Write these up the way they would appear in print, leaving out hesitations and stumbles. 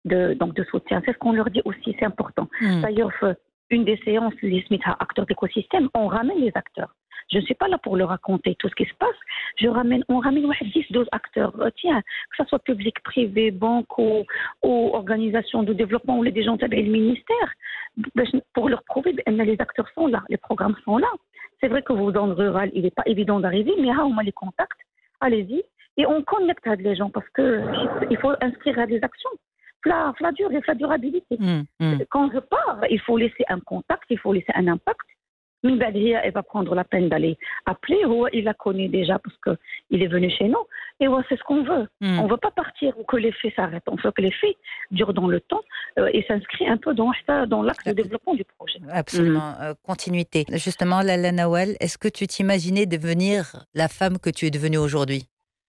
donc de soutien. C'est ce qu'on leur dit aussi, c'est important. Mm. D'ailleurs, une des séances, les Smith acteurs d'écosystème, on ramène les acteurs. Je ne suis pas là pour leur raconter tout ce qui se passe. On ramène 10-12 acteurs. Tiens, que ce soit public, privé, banque ou organisation de développement ou les gens du ministère, pour leur prouver que les acteurs sont là, les programmes sont là. C'est vrai que vous, dans le rural, il n'est pas évident d'arriver, mais on a les contacts, allez-y. Et on connecte avec les gens parce qu'il faut inscrire des actions. La durabilité. Quand je pars, il faut laisser un contact, il faut laisser un impact. Elle va prendre la peine d'aller appeler. Il la connaît déjà parce qu'il est venu chez nous. Et c'est ce qu'on veut. On ne veut pas partir ou que les faits s'arrêtent. On veut que les faits durent dans le temps et s'inscrivent un peu dans l'axe de développement du projet. Absolument. Continuité. Justement, Lalla Nawal, est-ce que tu t'imaginais devenir la femme que tu es devenue aujourd'hui ?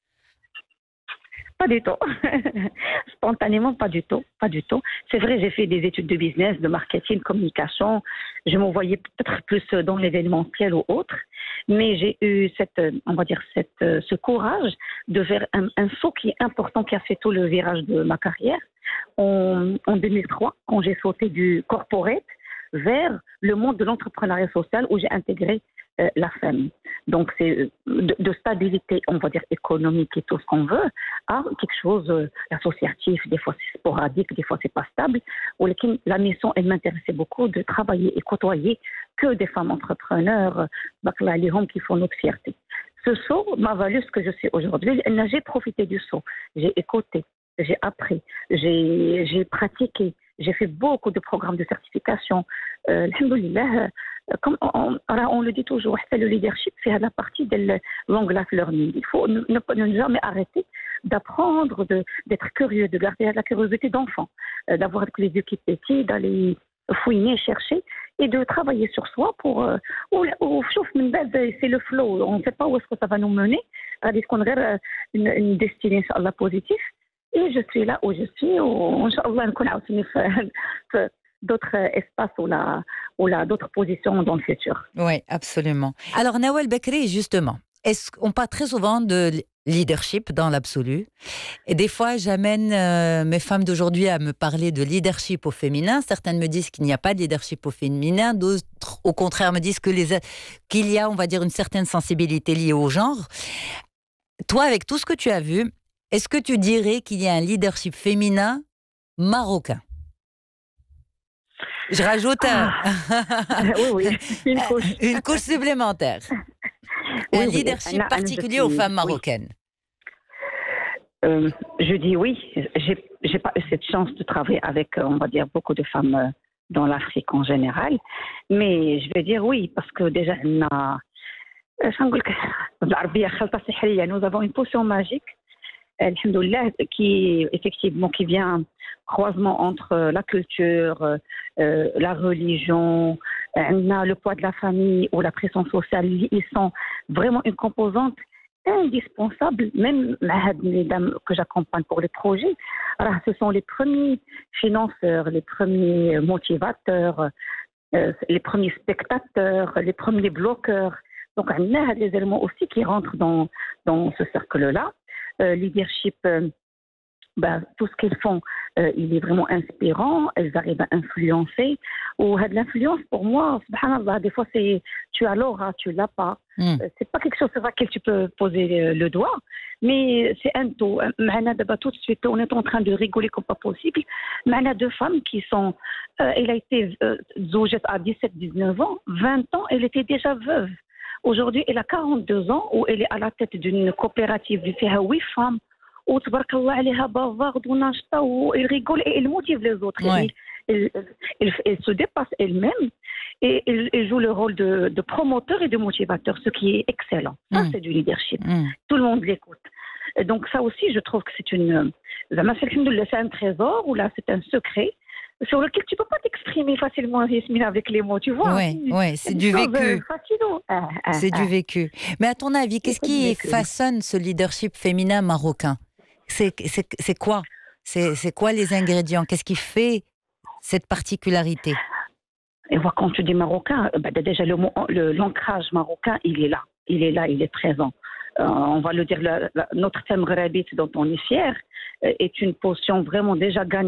Pas du tout. Spontanément, pas du tout. C'est vrai, j'ai fait des études de business, de marketing, communication. Je me voyais peut-être plus dans l'événementiel ou autre. Mais j'ai eu ce courage de faire un saut qui est important, qui a fait tout le virage de ma carrière. En 2003, quand j'ai sauté du corporate vers le monde de l'entrepreneuriat social où j'ai intégré la FEM. Donc, c'est de stabilité, on va dire, économique et tout ce qu'on veut, à quelque chose d'associatif. Des fois, c'est sporadique, des fois, c'est pas stable. La mission, elle m'intéressait beaucoup de travailler et côtoyer que des femmes entrepreneurs, qui font notre fierté. Ce saut m'a valu ce que je suis aujourd'hui. J'ai profité du saut. J'ai écouté, j'ai appris, j'ai pratiqué. J'ai fait beaucoup de programmes de certification. Alhamdoulilah, comme on le dit toujours, le leadership, c'est la partie de long life learning. Il faut ne jamais arrêter d'apprendre, d'être curieux, de garder la curiosité d'enfant, d'avoir les yeux qui pétillent, d'aller fouiner, chercher et de travailler sur soi pour... c'est le flow, on ne sait pas où est-ce que ça va nous mener. C'est-à-dire qu'on a une destinée positive. Et je suis là où je suis, Inch'Allah, on d'autres espaces ou d'autres positions dans le futur. Oui, absolument. Alors, Nawal Bekri, justement, on parle très souvent de leadership dans l'absolu. Et des fois, j'amène mes femmes d'aujourd'hui à me parler de leadership au féminin. Certaines me disent qu'il n'y a pas de leadership au féminin. D'autres, au contraire, me disent qu'il y a, on va dire, une certaine sensibilité liée au genre. Toi, avec tout ce que tu as vu, est-ce que tu dirais qu'il y a un leadership féminin marocain ? Je rajoute une couche supplémentaire. Un leadership particulier aux femmes marocaines. Je dis oui. J'ai pas eu cette chance de travailler avec, on va dire, beaucoup de femmes dans l'Afrique en général. Mais je vais dire oui, parce que déjà, nous avons une potion magique. Alhamdoulilah, qui vient croisement entre la culture, la religion, le poids de la famille ou la pression sociale. Ils sont vraiment une composante indispensable, même les dames que j'accompagne pour les projets. Alors, ce sont les premiers financeurs, les premiers motivateurs, les premiers spectateurs, les premiers bloqueurs. Donc, il y a des éléments aussi qui rentrent dans ce cercle-là. Leadership, tout ce qu'elles font, il est vraiment inspirant. Elles arrivent à influencer. L'influence, pour moi, subhanallah, des fois, tu as l'aura, tu l'as pas. C'est pas quelque chose sur laquelle tu peux poser le doigt, mais c'est un tout. Tout de suite, on est en train de rigoler comme pas possible. Mais on a deux femmes qui sont... elle a été zoujette à 17-19 ans. 20 ans, elle était déjà veuve. Aujourd'hui, elle a 42 ans, où elle est à la tête d'une coopérative qui fait 8 femmes. Où, tabarakallah, elle est bavarde ou nachta, où elle rigole et elle motive les autres. Ouais. Elle se dépasse elle-même et elle joue le rôle de promoteur et de motivateur, ce qui est excellent. Ça, c'est du leadership. Tout le monde l'écoute. Donc ça aussi, je trouve que c'est un trésor, ou là, c'est un secret sur lequel tu ne peux pas t'exprimer facilement, Yasmine, avec les mots, tu vois. Oui, c'est du vécu. C'est du vécu. Mais à ton avis, qu'est-ce qui façonne ce leadership féminin marocain ? C'est quoi ? C'est quoi les ingrédients ? Qu'est-ce qui fait cette particularité ? Et voir, quand tu dis marocain, déjà l'ancrage marocain, il est là, il est présent. On va le dire, notre thème Gharabi dont on est fier est une potion vraiment déjà gagnée.